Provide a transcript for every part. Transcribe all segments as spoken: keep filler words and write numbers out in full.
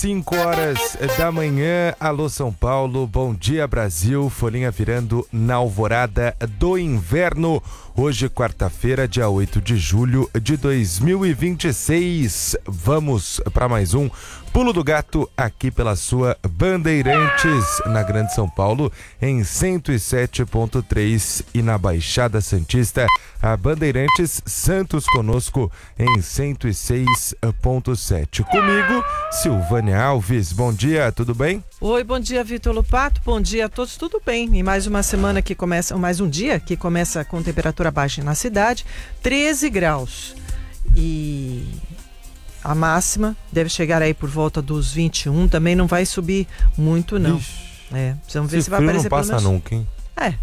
cinco horas da manhã, alô São Paulo, bom dia Brasil, folhinha virando na alvorada do inverno. Hoje, quarta-feira, dia oito de julho de dois mil e vinte e seis. Vamos para mais um Pulo do Gato aqui pela sua Bandeirantes, na Grande São Paulo, em cento e sete ponto três, e na Baixada Santista, a Bandeirantes Santos conosco em cento e seis ponto sete. Comigo, Silvânia Alves. Bom dia, tudo bem? Oi, bom dia, Vitor Lupato. Bom dia a todos, tudo bem? E mais uma semana que começa, mais um dia que começa com temperatura baixa na cidade, treze graus. E a máxima deve chegar aí por volta dos vinte e um, também não vai subir muito não. Ixi, é, vamos ver esse se vai frio aparecer não passa pelo menos... nunca, hein? É,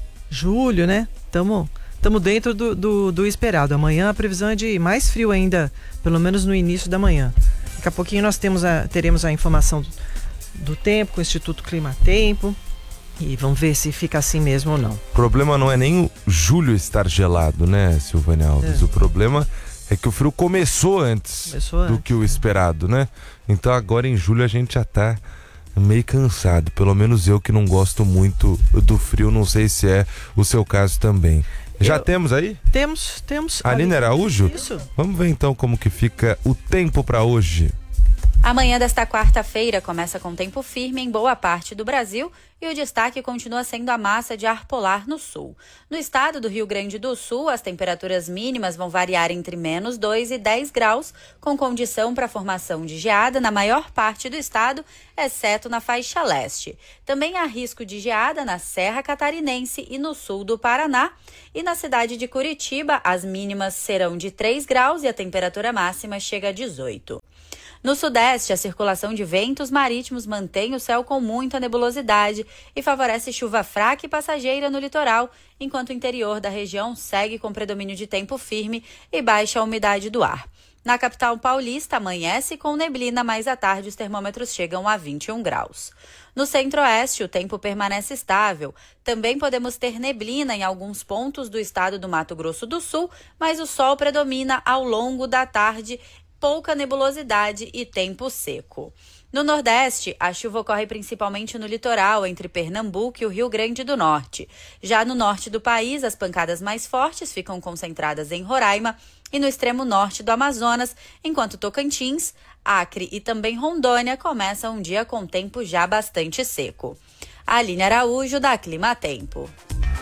julho, né? Tamo, tamo dentro do, do, do esperado. Amanhã a previsão é de mais frio ainda, pelo menos no início da manhã. Daqui a pouquinho nós temos a, teremos a informação do, do tempo com o Instituto Clima Tempo. E vamos ver se fica assim mesmo ou não. O problema não é nem o julho estar gelado, né, Silvânia Alves? É. O problema é que o frio começou antes Começou do antes, que o né? esperado, né? Então agora em julho a gente já tá meio cansado. Pelo menos eu que não gosto muito do frio, não sei se é o seu caso também. Já Eu- temos aí? Temos, temos. Aline Araújo? Isso. Vamos ver então como que fica o tempo para hoje. Amanhã desta quarta-feira começa com tempo firme em boa parte do Brasil e o destaque continua sendo a massa de ar polar no sul. No estado do Rio Grande do Sul, as temperaturas mínimas vão variar entre menos dois e dez graus, com condição para a formação de geada na maior parte do estado, exceto na faixa leste. Também há risco de geada na Serra Catarinense e no sul do Paraná. E na cidade de Curitiba, as mínimas serão de três graus e a temperatura máxima chega a dezoito. No sudeste, a circulação de ventos marítimos mantém o céu com muita nebulosidade e favorece chuva fraca e passageira no litoral, enquanto o interior da região segue com predomínio de tempo firme e baixa umidade do ar. Na capital paulista, amanhece com neblina, mas à tarde os termômetros chegam a vinte e um graus. No centro-oeste, o tempo permanece estável. Também podemos ter neblina em alguns pontos do estado do Mato Grosso do Sul, mas o sol predomina ao longo da tarde, pouca nebulosidade e tempo seco. No Nordeste, a chuva ocorre principalmente no litoral, entre Pernambuco e o Rio Grande do Norte. Já no norte do país, as pancadas mais fortes ficam concentradas em Roraima e no extremo norte do Amazonas, enquanto Tocantins, Acre e também Rondônia começam um dia com tempo já bastante seco. Aline Araújo, da Clima Tempo.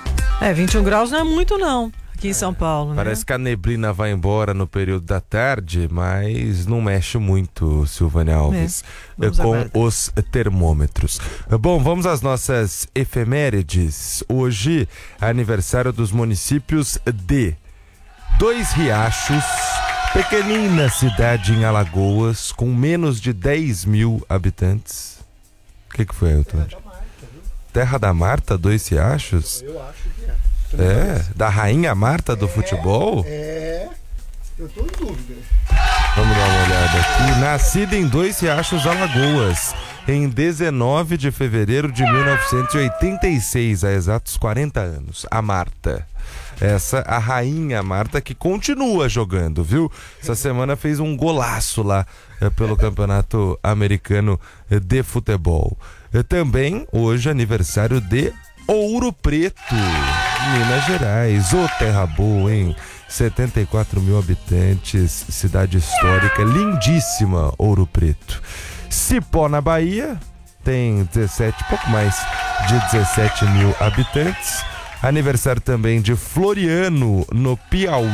É, vinte e um graus não é muito não, aqui em São Paulo, né? Parece que a neblina vai embora no período da tarde, mas não mexe muito, Silvânia Alves, É, vamos com aguardar. os termômetros. Bom, vamos às nossas efemérides. Hoje, aniversário dos municípios de Dois Riachos, pequenina cidade em Alagoas, com menos de dez mil habitantes. O que, que foi, Elton? Terra da Marta, viu? Terra da Marta, Dois Riachos? Eu acho que é. É, da Rainha Marta do futebol? É, eu tô em dúvida. Vamos dar uma olhada aqui. Nascida em Dois Riachos, Alagoas, em dezenove de fevereiro de mil novecentos e oitenta e seis, há exatos quarenta anos. A Marta. Essa, a Rainha Marta, que continua jogando, viu? Essa semana fez um golaço lá eh, pelo Campeonato Americano eh, de Futebol. Eh, também, hoje, aniversário de Ouro Preto, Minas Gerais. Ô, terra boa, hein? setenta e quatro mil habitantes, cidade histórica, lindíssima, Ouro Preto. Cipó, na Bahia, tem dezessete, pouco mais de dezessete mil habitantes. Aniversário também de Floriano, no Piauí.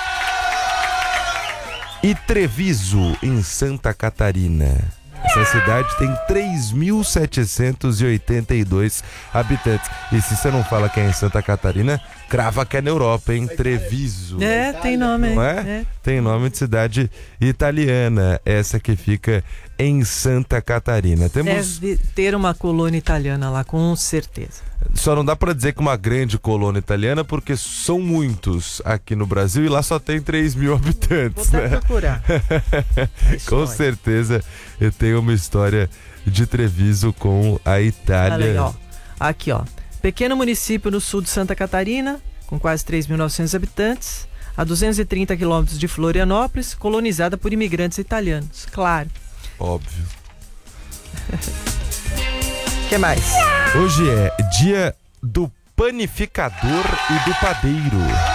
E Treviso, em Santa Catarina. Essa cidade tem três mil setecentos e oitenta e dois habitantes. E se você não fala que é em Santa Catarina, crava que é na Europa, hein? Treviso. É, tem nome, Não é? é. Tem nome de cidade italiana, essa que fica em Santa Catarina. Temos... Deve ter uma colônia italiana lá, com certeza. Só não dá pra dizer que uma grande colônia italiana, porque são muitos aqui no Brasil e lá só tem três mil habitantes, Vou até né? procurar. Com certeza eu tenho uma história de Treviso com a Itália. Olha aí, ó. Aqui, ó. Pequeno município no sul de Santa Catarina, com quase três mil e novecentos habitantes, a duzentos e trinta quilômetros de Florianópolis, colonizada por imigrantes italianos. Claro. Óbvio. O que mais? Hoje é dia do panificador e do padeiro.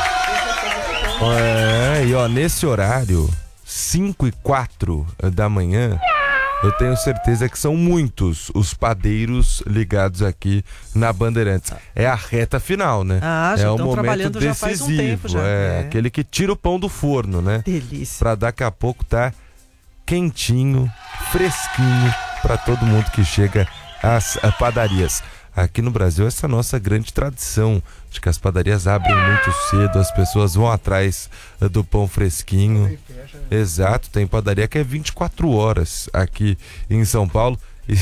É, e ó, nesse horário, cinco e quatro da manhã, eu tenho certeza que são muitos os padeiros ligados aqui na Bandeirantes. É a reta final, né? Ah, já é o estão momento trabalhando já decisivo, faz um tempo já. É, É. aquele que tira o pão do forno, né? Delícia. Pra daqui a pouco tá quentinho, fresquinho para todo mundo que chega às a padarias. Aqui no Brasil, essa é a nossa grande tradição de que as padarias abrem muito cedo, as pessoas vão atrás uh, do pão fresquinho. Exato, tem padaria que é vinte e quatro horas aqui em São Paulo. E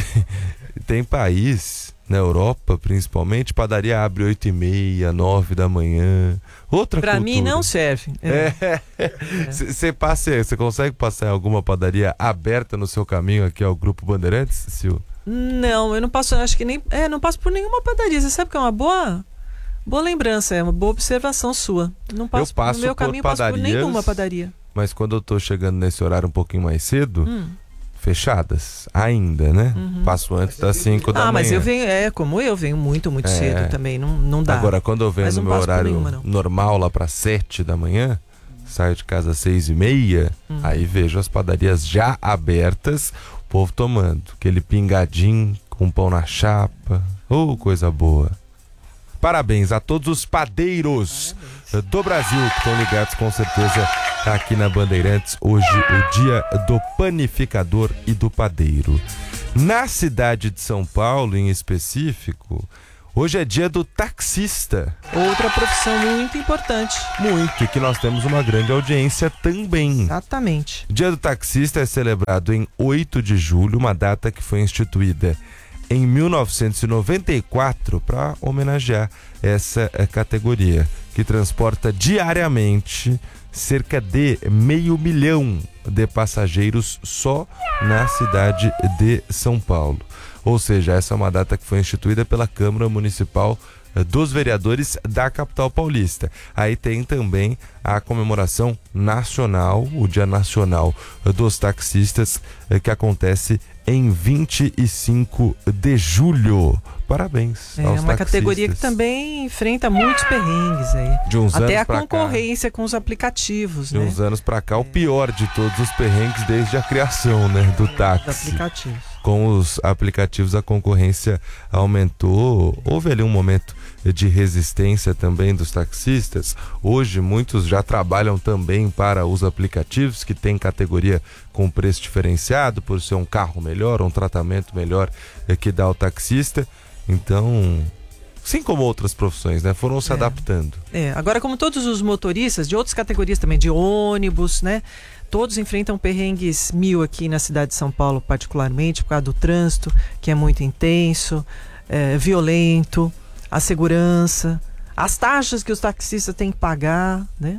tem país, na Europa principalmente, padaria abre oito e meia, nove da manhã. Outra Pra cultura. mim não serve. É. Você passa, você consegue passar em alguma padaria aberta no seu caminho aqui ao Grupo Bandeirantes, Sil? Não, eu não passo, acho que nem, é, não passo por nenhuma padaria. Você sabe que é uma boa, boa lembrança, é uma boa observação sua. Não passo, Eu passo no meu por caminho, passo por padarias, nenhuma padaria. Mas quando eu tô chegando nesse horário um pouquinho mais cedo, Hum. fechadas ainda, né? Uhum. Passo antes das cinco da manhã. Ah, mas eu venho, é, como eu venho muito, muito É. cedo também, não, não dá. Agora, quando eu venho Mas no não meu passo por horário nenhuma, não. normal, lá para sete da manhã, saio de casa às seis e meia, Hum. aí vejo as padarias já abertas, o povo tomando aquele pingadinho com pão na chapa. Oh, coisa boa. Parabéns a todos os padeiros Parabéns. do Brasil que estão ligados com certeza aqui na Bandeirantes. Hoje o dia do panificador e do padeiro. Na cidade de São Paulo, em específico, hoje é dia do taxista. Outra profissão muito importante. Muito, e que nós temos uma grande audiência também. Exatamente. Dia do taxista é celebrado em oito de julho, uma data que foi instituída em mil novecentos e noventa e quatro para homenagear essa categoria, que transporta diariamente cerca de meio milhão de passageiros só na cidade de São Paulo. Ou seja, essa é uma data que foi instituída pela Câmara Municipal dos Vereadores da capital paulista. Aí tem também a comemoração nacional, o Dia Nacional dos Taxistas, que acontece em vinte e cinco de julho. Parabéns É aos uma taxistas. categoria que também enfrenta muitos perrengues aí. De uns Até anos a pra concorrência cá, com os aplicativos, de né? uns anos pra cá, o pior de todos os perrengues desde a criação, né, do táxi. Os aplicativos. Com os aplicativos a concorrência aumentou. Houve ali um momento de resistência também dos taxistas. Hoje muitos já trabalham também para os aplicativos, que tem categoria com preço diferenciado por ser um carro melhor, um tratamento melhor que dá ao taxista. Então, assim como outras profissões, né, foram se É. adaptando. É, agora como todos os motoristas de outras categorias também, de ônibus, né? Todos enfrentam perrengues mil aqui na cidade de São Paulo, particularmente por causa do trânsito, que é muito intenso, é, violento, a segurança, as taxas que os taxistas têm que pagar, né?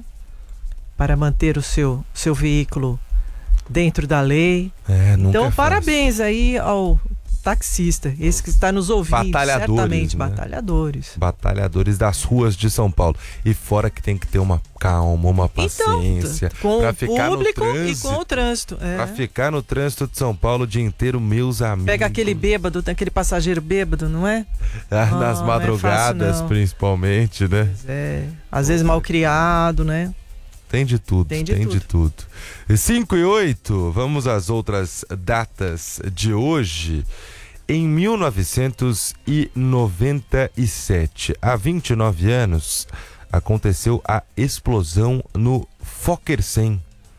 Para manter o seu, seu veículo dentro da lei. É, nunca Então, é fácil. parabéns aí ao taxista, esse que está nos ouvindo, Batalhadores, certamente, né? batalhadores. Batalhadores das ruas de São Paulo. E fora que tem que ter uma calma, uma paciência. Então, com pra o ficar público no e trânsito, com o trânsito. É. Pra ficar no trânsito de São Paulo o dia inteiro, meus amigos. Pega aquele bêbado, aquele passageiro bêbado, não é? Ah, Não, nas não é madrugadas, fácil, não. principalmente, né? É. Às vezes mal criado, né? Tem de tudo, Tem de tem de tudo. cinco e oito, vamos às outras datas de hoje. Em mil novecentos e noventa e sete, há vinte e nove anos, aconteceu a explosão no Fokker cem.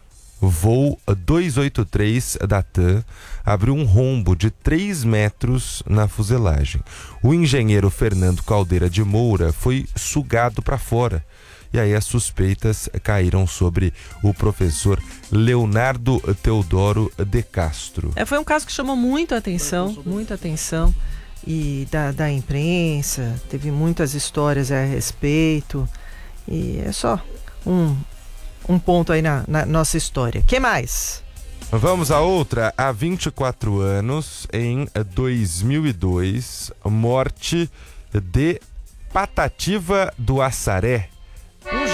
O voo duzentos e oitenta e três da TAM abriu um rombo de três metros na fuselagem. O engenheiro Fernando Caldeira de Moura foi sugado para fora. E aí as suspeitas caíram sobre o professor Leonardo Teodoro de Castro. É, foi um caso que chamou muita atenção, muita atenção e da, da imprensa, teve muitas histórias a respeito e é só um, um ponto aí na, na nossa história. Que mais? Vamos a outra. Há vinte e quatro anos, em dois mil e dois, morte de Patativa do Assaré,